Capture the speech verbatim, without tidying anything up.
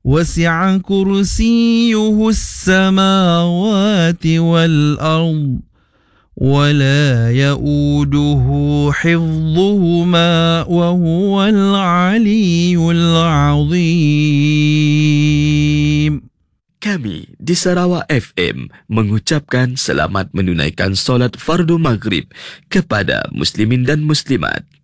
وسع كرسيه السماوات والأرض ولا يؤوده حفظهما وهو العلي العظيم. Kami di Sarawak F M mengucapkan selamat menunaikan solat fardu maghrib kepada muslimin dan muslimat.